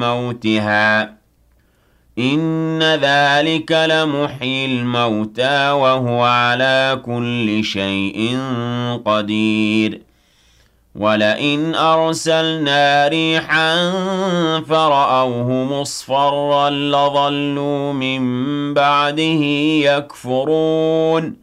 موتها إن ذلك لمحيي الموتى وهو على كل شيء قدير ولئن أرسلنا ريحا فرأوه مصفرا لظلوا من بعده يكفرون